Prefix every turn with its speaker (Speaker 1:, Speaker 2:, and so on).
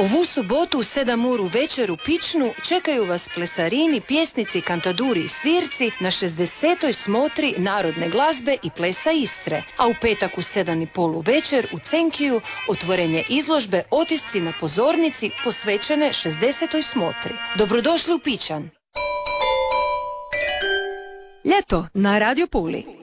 Speaker 1: Ovu subotu u 7 uru večer u Pičnu čekaju vas plesarini, pjesnici, kantaduri i svirci na 60. smotri narodne glazbe i plesa Istre. A u petak u 7:30 večer u Cenkiju otvorenje izložbe Otisci na pozornici posvećene 60. smotri. Dobrodošli u Pičan!
Speaker 2: Ljeto na Radio Puli.